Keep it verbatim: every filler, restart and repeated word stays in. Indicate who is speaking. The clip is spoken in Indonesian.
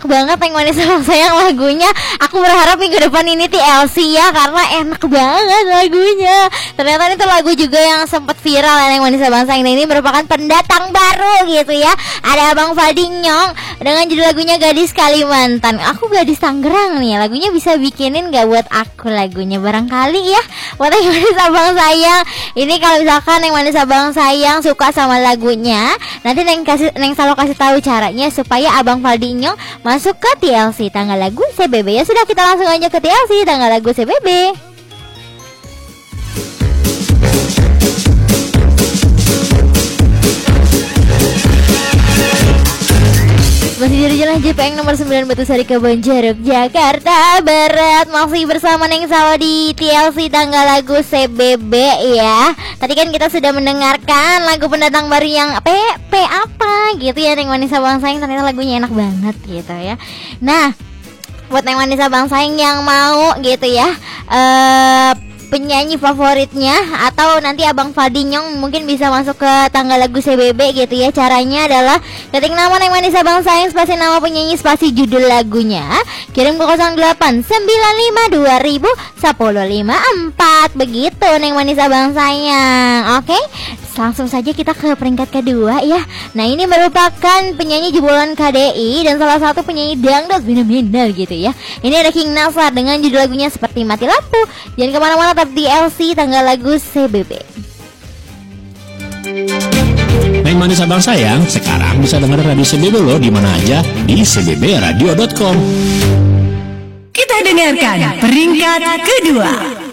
Speaker 1: banget Neng Manis Abang Sayang lagunya. Aku berharap minggu depan ini T L C ya, karena enak banget lagunya. Ternyata itu lagu juga yang sempat viral ya Neng Manis Abang Sayang. Nah, ini merupakan pendatang baru gitu ya. Ada Abang Fadinyong dengan judul lagunya Gadis Kalimantan. Aku gadis Tangerang nih. Lagunya bisa bikinin gak buat aku lagunya barangkali ya. Buat Neng Manis Abang Sayang. Ini kalau misalkan Neng Manis Abang Sayang suka sama lagunya, nanti Neng kasih Neng selalu kasih tahu caranya supaya Abang Fadinyong masuk ke T L C tanggal lagu C B B. Ya sudah, kita langsung aja ke T L C tanggal lagu C B B. Masih dari Jalan J P N nomor sembilan Batu Sari Kebon Jeruk, Jakarta Barat. Masih bersama Neng Sawa di T L C tanggal lagu C B B ya. Tadi kan kita sudah mendengarkan lagu pendatang baru yang P P apa gitu ya Neng Manis Abang Sayang. Ternyata lagunya enak banget gitu ya. Nah, buat Neng Manis Abang Sayang yang mau gitu ya, uh, penyanyi favoritnya atau nanti Abang Fadinyong mungkin bisa masuk ke tanggal lagu C B B gitu ya. Caranya adalah ketik nama Neng Manis Abang Sayang spasi nama penyanyi spasi judul lagunya, kirim ke nol delapan sembilan lima dua ribu sepuluh lima empat. Begitu Neng Manis Abang Sayang. Oke, langsung saja kita ke peringkat kedua ya. Nah, ini merupakan penyanyi jebolan K D I dan salah satu penyanyi dangdut benar-benar gitu ya. Ini ada King Nasar dengan judul lagunya Seperti Mati Lampu. Jangan kemana-mana, tetap di L C tanggal lagu C B B.
Speaker 2: Neng Manis Abang Sayang sekarang bisa dengar radio C B B loh di mana aja, di c b b radio dot com.
Speaker 3: Kita dengarkan peringkat kedua.